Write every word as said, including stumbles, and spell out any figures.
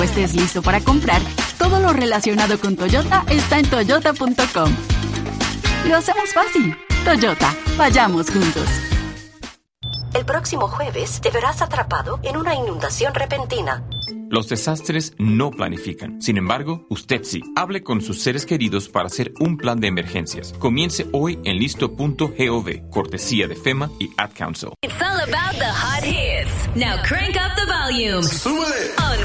estés listo para comprar, todo lo relacionado con Toyota está en toyota punto com. Lo hacemos fácil. Toyota, vayamos juntos. El próximo jueves te verás atrapado en una inundación repentina. Los desastres no planifican. Sin embargo, usted sí. Hable con sus seres queridos para hacer un plan de emergencias. Comience hoy en listo punto gov, cortesía de FEMA y Ad Council. It's all about the hot hits. Now crank up the volume. ¡Súbele! On